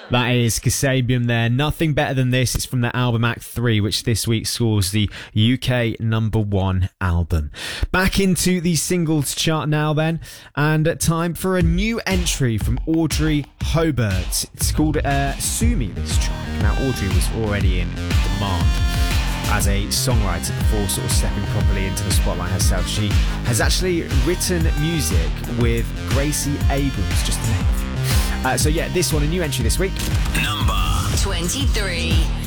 That is Kasabian there. Nothing Better Than This. It's from the album Act 3, which this week scores the UK #1 album. Back into the singles chart now then, and time for a new entry from Audrey Hobart. It's called Sue Me, this track. Now, Audrey was already in demand as a songwriter before sort of stepping properly into the spotlight herself. She has actually written music with Gracie Abrams, just to name a few. So yeah, this one, a new entry this week. Number 23.